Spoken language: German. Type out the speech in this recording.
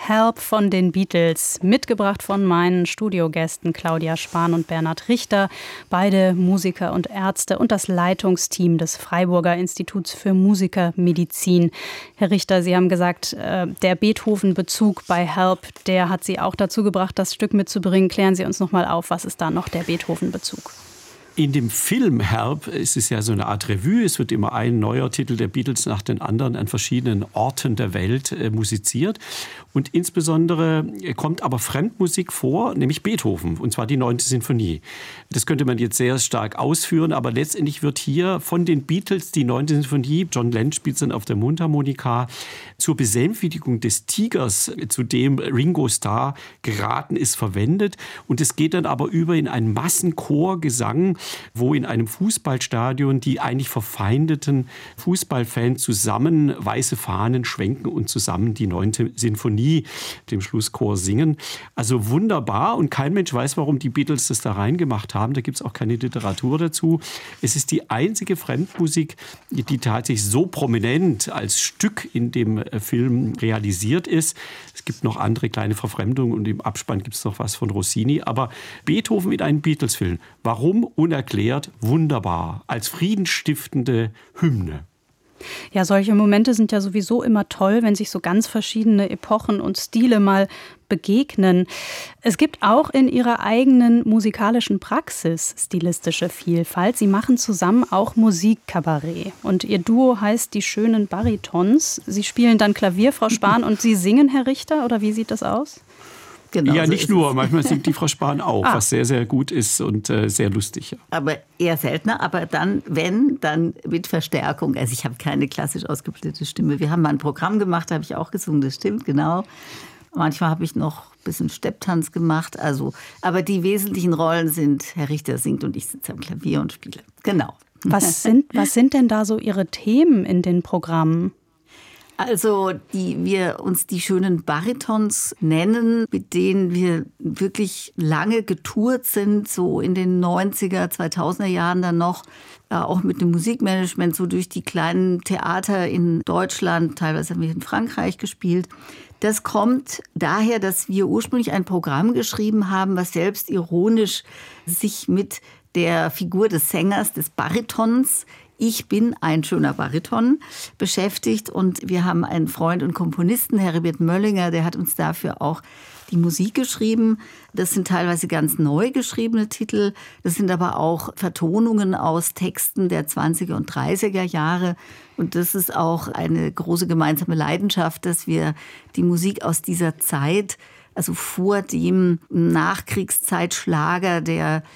Help von den Beatles, mitgebracht von meinen Studiogästen Claudia Spahn und Bernhard Richter, beide Musiker und Ärzte und das Leitungsteam des Freiburger Instituts für Musikermedizin. Herr Richter, Sie haben gesagt, der Beethoven-Bezug bei Help, der hat Sie auch dazu gebracht, das Stück mitzubringen. Klären Sie uns noch mal auf, was ist da noch der Beethoven-Bezug? In dem Film Help ist es ja so eine Art Revue. Es wird immer ein neuer Titel der Beatles nach den anderen an verschiedenen Orten der Welt musiziert. Und insbesondere kommt aber Fremdmusik vor, nämlich Beethoven, und zwar die 9. Sinfonie. Das könnte man jetzt sehr stark ausführen, aber letztendlich wird hier von den Beatles die 9. Sinfonie, John Lennon spielt dann auf der Mundharmonika, zur Besänftigung des Tigers, zu dem Ringo Starr geraten ist, verwendet. Und es geht dann aber über in einen Massenchorgesang, wo in einem Fußballstadion die eigentlich verfeindeten Fußballfans zusammen weiße Fahnen schwenken und zusammen die 9. Sinfonie, dem Schlusschor, singen. Also wunderbar, und kein Mensch weiß, warum die Beatles das da reingemacht haben. Da gibt es auch keine Literatur dazu. Es ist die einzige Fremdmusik, die tatsächlich so prominent als Stück in dem Film realisiert ist. Es gibt noch andere kleine Verfremdungen und im Abspann gibt es noch was von Rossini. Aber Beethoven in einem Beatles-Film. Warum? Unerklärt, wunderbar, als friedensstiftende Hymne. Ja, solche Momente sind ja sowieso immer toll, wenn sich so ganz verschiedene Epochen und Stile mal begegnen. Es gibt auch in Ihrer eigenen musikalischen Praxis stilistische Vielfalt. Sie machen zusammen auch Musikkabarett. Und Ihr Duo heißt Die schönen Baritons. Sie spielen dann Klavier, Frau Spahn, und Sie singen, Herr Richter, oder wie sieht das aus? Genau, ja, so nicht nur. Manchmal singt die Frau Spahn auch, was sehr, sehr gut ist und sehr lustig. Ja. Aber eher seltener, aber dann, wenn, dann mit Verstärkung. Also ich habe keine klassisch ausgebildete Stimme. Wir haben mal ein Programm gemacht, da habe ich auch gesungen, das stimmt, genau. Manchmal habe ich noch ein bisschen Stepptanz gemacht. Also, aber die wesentlichen Rollen sind, Herr Richter singt und ich sitze am Klavier und spiele. Genau. Was sind denn da so Ihre Themen in den Programmen? Also, wir uns die schönen Baritons nennen, mit denen wir wirklich lange getourt sind, so in den 90er, 2000er Jahren dann noch, auch mit dem Musikmanagement, so durch die kleinen Theater in Deutschland, teilweise haben wir in Frankreich gespielt. Das kommt daher, dass wir ursprünglich ein Programm geschrieben haben, was selbst ironisch sich mit der Figur des Sängers, des Baritons, ich bin ein schöner Bariton, beschäftigt. Und wir haben einen Freund und Komponisten, Herbert Möllinger, der hat uns dafür auch die Musik geschrieben. Das sind teilweise ganz neu geschriebene Titel. Das sind aber auch Vertonungen aus Texten der 20er und 30er Jahre. Und das ist auch eine große gemeinsame Leidenschaft, dass wir die Musik aus dieser Zeit, also vor dem Nachkriegszeitschlager, der